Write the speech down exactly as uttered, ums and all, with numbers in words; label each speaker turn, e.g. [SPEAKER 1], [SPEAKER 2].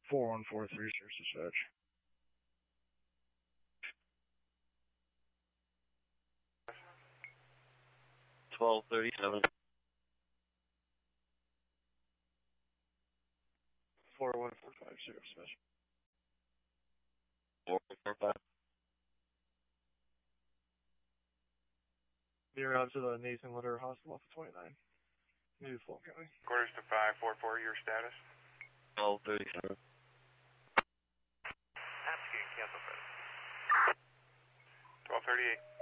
[SPEAKER 1] four one four three, Sheriff's Dispatch.
[SPEAKER 2] twelve thirty-seven.
[SPEAKER 1] four one four five, Sheriff's Dispatch.
[SPEAKER 2] four one four five.
[SPEAKER 1] Be around to the Nathan Litter Hospital off of twenty-nine. New Fulton County.
[SPEAKER 3] Quarters to five four four, your status?
[SPEAKER 2] twelve thirty-seven.
[SPEAKER 3] That's getting canceled, twelve thirty-eight.